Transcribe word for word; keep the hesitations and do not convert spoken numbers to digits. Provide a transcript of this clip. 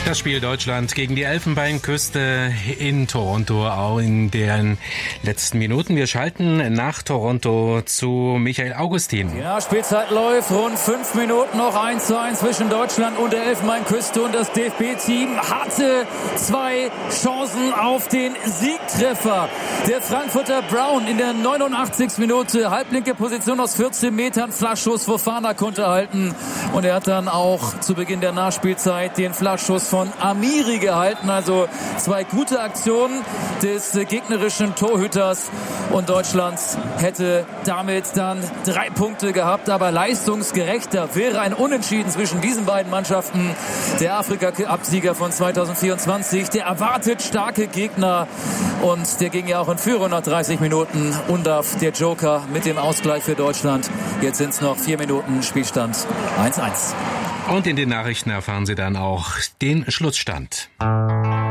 Das Spiel Deutschland gegen die Elfenbeinküste in Toronto, auch in den letzten Minuten. Wir schalten nach Toronto zu Michael Augustin. Ja, Spielzeit läuft, rund fünf Minuten noch, eins zu eins zwischen Deutschland und der Elfenbeinküste. Und das D F B-Team hatte zwei Chancen auf den Siegtreffer. Der Frankfurter Brown in der neunundachtzigsten Minute, halblinke Position aus vierzehn Metern, Flankschuss Fofana konnte halten. Und er hat dann auch zu Beginn der Nachspielzeit den Flankschuss von Amiri gehalten. Also zwei gute Aktionen des gegnerischen Torhüters. Und Deutschland hätte damit dann drei Punkte gehabt. Aber leistungsgerechter wäre ein Unentschieden zwischen diesen beiden Mannschaften. Der Afrika-Cup-Sieger von zweitausendzvierundzwanzig, der erwartet starke Gegner. Und der ging ja auch in Führung nach dreißig Minuten. Undaf, der Joker, mit dem Ausgleich für Deutschland. Jetzt sind es noch vier Minuten, Spielstand eins zu eins. Und in den Nachrichten erfahren Sie dann auch den Schlussstand.